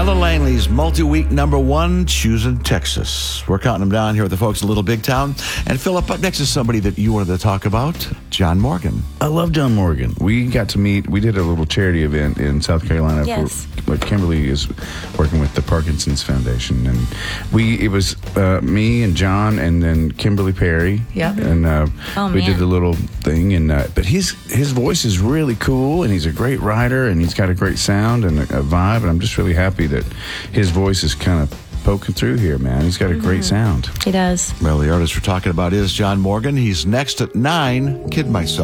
Ella Langley's multi-week #1, Choosing Texas. We're counting them down here with the folks at Little Big Town. And Philip, up next is somebody that you wanted to talk about, John Morgan. I love John Morgan. We got to meet. We did a little charity event in South Carolina. Yes. Where Kimberly is working with the Parkinson's Foundation, and it was me and John, and then Kimberly Perry. Yep. And we did a little thing, and but his voice is really cool, and he's a great writer, and he's got a great sound and a vibe, and I'm just really happy that his voice is kind of poking through here, man. He's got a great sound. He does. Well, the artist we're talking about is John Morgan. He's next at 9. Kid myself.